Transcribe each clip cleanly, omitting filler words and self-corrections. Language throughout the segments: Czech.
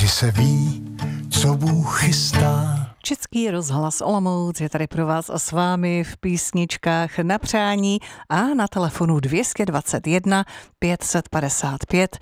kdy se ví, co Bůh chystá. Český rozhlas Olomouc je tady pro vás a s vámi v písničkách na přání a na telefonu 221 555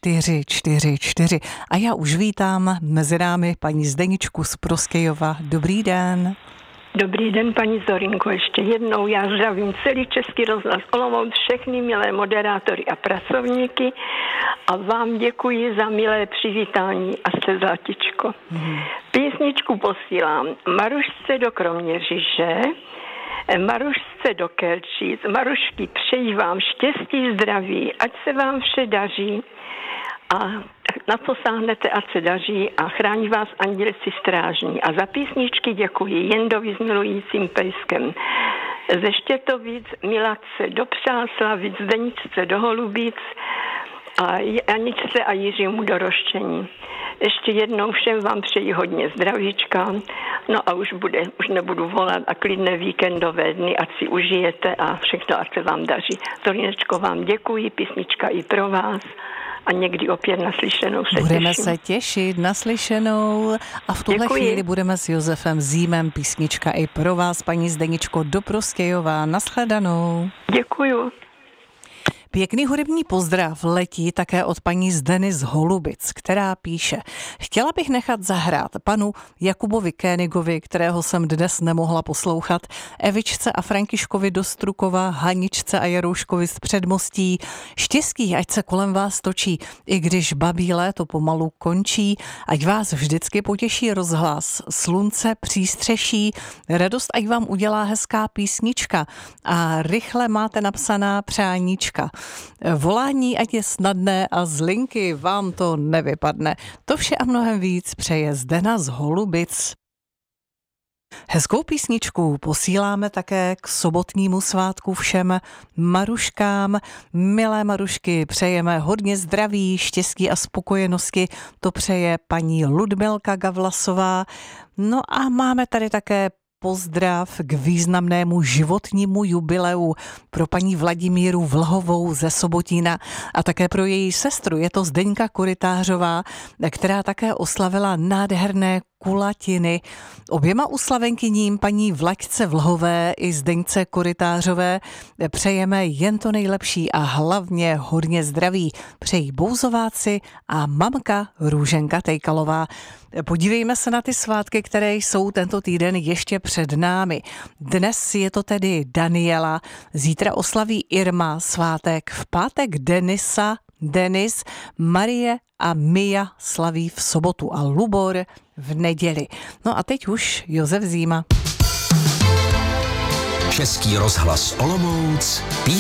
444. A já už vítám mezi námi paní Zdeničku z Prostějova. Dobrý den. Dobrý den, paní Zorinko, ještě jednou. Já zdravím celý Český rozhlas Olomouc, všechny milé moderátory a pracovníky a vám děkuji za milé přivítání a jste zlatičko. Písničku posílám Marušce do Kroměříže, Marušce do Kelčic. Marušky, přeji vám štěstí, zdraví, ať se vám vše daří a na co sáhnete, ať se daří a chrání vás andělci strážní. A za písničky děkuji Jendovi s milujícím pejskem ze Štětovic, Miladce do Přáslavic, Zdeničce do Holubic a Aničce a Jiřímu do Roštění. Ještě jednou všem vám přeji hodně zdravíčka, no a už nebudu volat a klidné víkendové dny, ať si užijete a všechno, ať se vám daří. Zorinečko, vám děkuji, písnička i pro vás. A někdy opět naslyšenou se Budeme těším. se těšit, naslyšenou a v tuhle chvíli budeme s Josefem Zímem, písnička i pro vás, paní Zdeničko, do Prostějova. Nashledanou. Děkuju. Pěkný hudební pozdrav letí také od paní Zdeny z Holubic, která píše: chtěla bych nechat zahrát panu Jakubovi Kénigovi, kterého jsem dnes nemohla poslouchat, Evičce a Františkovi do Strukova, Haničce a Jarouškovi z Předmostí. Štěstí, ať se kolem vás točí, i když babí léto pomalu končí, ať vás vždycky potěší rozhlas, slunce přístřeší, radost, ať vám udělá hezká písnička a rychle máte napsaná přáníčka. Volání, ať je snadné a z linky vám to nevypadne. To vše a mnohem víc přeje Zdena z Holubic. Hezkou písničku posíláme také k sobotnímu svátku všem Maruškám. Milé Marušky, přejeme hodně zdraví, štěstí a spokojenosti. To přeje paní Ludmilka Gavlasová. No a máme tady také pozdrav k významnému životnímu jubileu pro paní Vladimíru Vlhovou ze Sobotína a také pro její sestru. Je to Zdeňka Korytářová, která také oslavila nádherné kulatiny. Oběma uslavenkyním, paní Vlaďce Vlhové i Zdeňce Korytářové, přejeme jen to nejlepší a hlavně hodně zdraví. Přejí Bouzováci a mamka Růženka Tejkalová. Podívejme se na ty svátky, které jsou tento týden ještě před námi. Dnes je to tedy Daniela, zítra oslaví Irma svátek, v pátek Denis, Marie a Mia slaví v sobotu a Lubor v neděli. No a teď už Josef Zíma. Český rozhlas Olomouc,